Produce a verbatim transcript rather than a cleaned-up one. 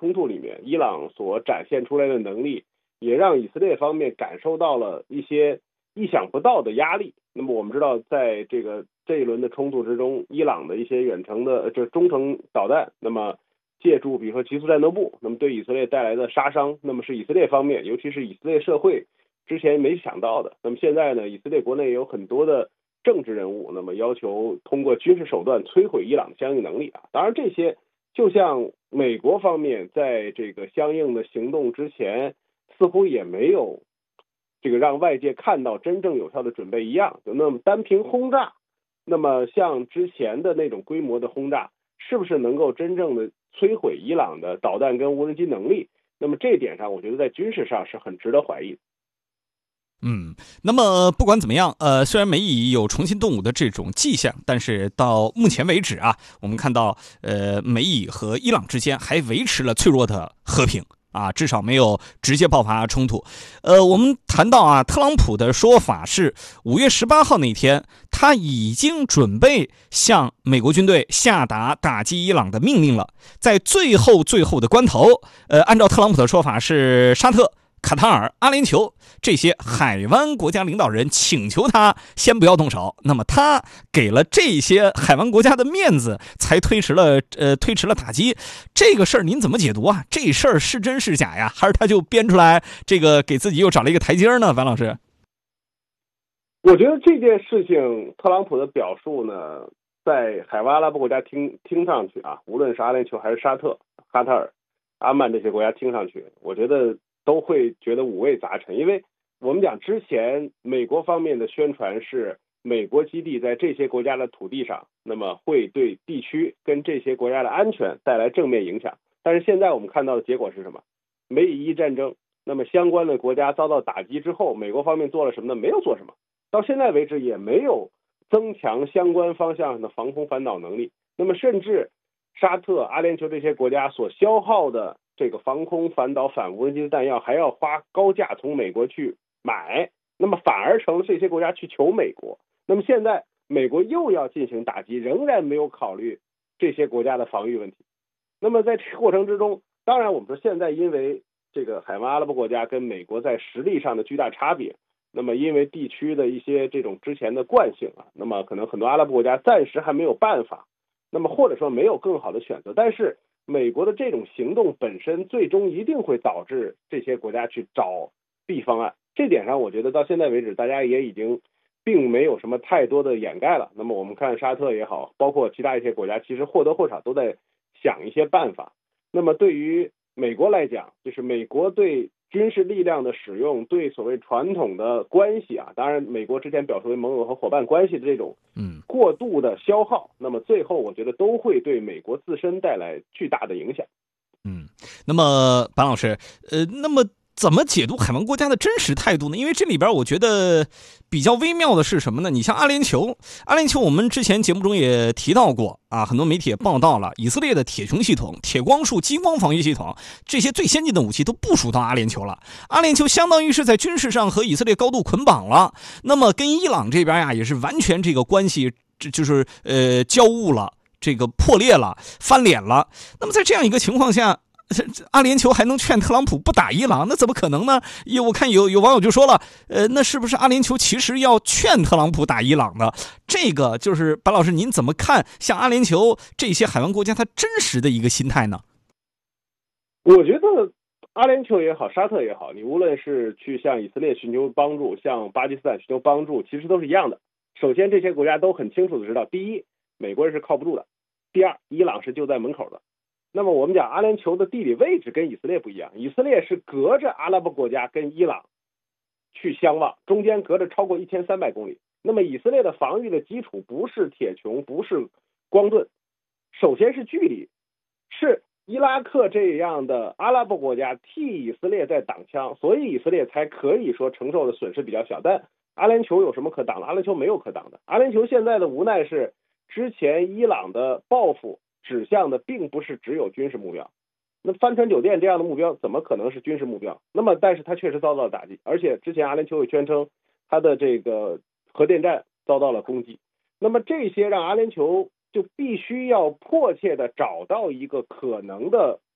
冲突里面，伊朗所展现出来的能力，也让以色列方面感受到了一些意想不到的压力。那么我们知道，在这个这一轮的冲突之中，伊朗的一些远程的这中程导弹，那么借助比如说极速战斗部，那么对以色列带来的杀伤，那么是以色列方面，尤其是以色列社会之前没想到的。那么现在呢，以色列国内也有很多的政治人物，那么要求通过军事手段摧毁伊朗的相应能力啊。当然，这些就像美国方面在这个相应的行动之前，似乎也没有这个让外界看到真正有效的准备一样。就那么单凭轰炸，那么像之前的那种规模的轰炸，是不是能够真正的摧毁伊朗的导弹跟无人机能力？那么这一点上，我觉得在军事上是很值得怀疑的。 嗯，那么不管怎么样，呃，虽然美以有重新动武的这种迹象，但是到目前为止啊，我们看到，呃，美以和伊朗之间还维持了脆弱的和平啊，至少没有直接爆发冲突。呃，我们谈到啊，特朗普的说法是五月十八号那天，他已经准备向美国军队下达打击伊朗的命令了。在最后最后的关头，呃，按照特朗普的说法是沙特、卡塔尔、阿联酋这些海湾国家领导人请求他先不要动手，那么他给了这些海湾国家的面子，才推迟了呃推迟了打击。这个事儿您怎么解读啊？这事儿是真是假呀？还是他就编出来这个给自己又找了一个台阶呢？樊老师， 我觉得这件事情，特朗普的表述呢，在海湾阿拉伯国家听听上去啊，无论是阿联酋还是沙特、卡塔尔、阿曼这些国家听上去，我觉得都会觉得五味杂陈。因为我们讲之前美国方面的宣传是美国基地在这些国家的土地上，那么会对地区跟这些国家的安全带来正面影响。但是现在我们看到的结果是什么？美以伊战争，那么相关的国家遭到打击之后，美国方面做了什么呢？没有做什么，到现在为止也没有增强相关方向上的防空反导能力。那么甚至沙特、阿联酋这些国家所消耗的这个防空反导反无人机的弹药，还要花高价从美国去买，那么反而成了这些国家去求美国。那么现在美国又要进行打击，仍然没有考虑这些国家的防御问题。那么在这个过程之中，当然我们说现在因为这个海湾阿拉伯国家跟美国在实力上的巨大差别，那么因为地区的一些这种之前的惯性啊，那么可能很多阿拉伯国家暂时还没有办法，那么或者说没有更好的选择。但是美国的这种行动本身最终一定会导致这些国家去找B方案，这点上我觉得到现在为止大家也已经并没有什么太多的掩盖了。那么我们看沙特也好，包括其他一些国家，其实或多或少都在想一些办法。那么对于美国来讲，就是美国对军事力量的使用，对所谓传统的关系啊，当然美国之前表述为盟友和伙伴关系的这种嗯过度的消耗，那么最后我觉得都会对美国自身带来巨大的影响。 嗯，那么樊老师，呃，那么怎么解读海湾国家的真实态度呢？因为这里边我觉得比较微妙的是什么呢？你像阿联酋，阿联酋我们之前节目中也提到过啊，很多媒体也报道了，以色列的铁穹系统、铁光束激光防御系统这些最先进的武器都部署到阿联酋了。阿联酋相当于是在军事上和以色列高度捆绑了，那么跟伊朗这边呀也是完全这个关系就是呃交恶了，这个破裂了，翻脸了。那么在这样一个情况下，阿联酋还能劝特朗普不打伊朗？那怎么可能呢？因为我看有有网友就说了，呃，那是不是阿联酋其实要劝特朗普打伊朗的？这个就是白老师，您怎么看像阿联酋这些海湾国家它真实的一个心态呢？ 我觉得阿联酋也好，沙特也好，你无论是去向以色列寻求帮助，向巴基斯坦寻求帮助，其实都是一样的。首先，这些国家都很清楚的知道，第一，美国人是靠不住的；第二，伊朗是就在门口的。那么我们讲阿联酋的地理位置跟以色列不一样，以色列是隔着阿拉伯国家跟伊朗去相望，中间隔着超过一千三百公里。那么以色列的防御的基础不是铁穹，不是光盾，首先是距离，是伊拉克这样的阿拉伯国家替以色列在挡枪，所以以色列才可以说承受的损失比较小。但阿联酋有什么可挡的？阿联酋没有可挡的。阿联酋现在的无奈是，之前伊朗的报复指向的并不是只有军事目标，那帆船酒店这样的目标怎么可能是军事目标？那么但是它确实遭到了打击，而且之前阿联酋也宣称它的这个核电站遭到了攻击。那么这些让阿联酋就必须要迫切的找到一个可能的